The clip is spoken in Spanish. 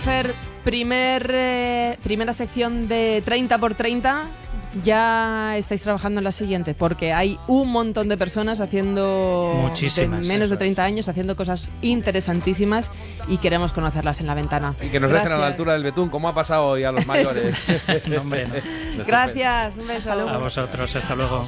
Fer, primera sección de 30x30. Ya estáis trabajando en la siguiente, porque hay un montón de personas haciendo muchísimas, menos de 30 años haciendo cosas interesantísimas y queremos conocerlas en La Ventana. Y que nos dejen a la altura del betún, como ha pasado hoy a los mayores. No, hombre, no. Gracias, un beso. A vosotros, hasta luego.